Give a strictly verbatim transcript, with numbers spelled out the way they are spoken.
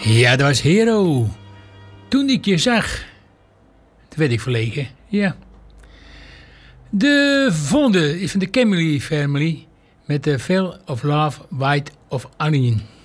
Ja, dat was Hero. Toen ik je zag. Toen werd ik verlegen, ja. De volgende is van de Camille Family met de Veil of Love, White of Onion.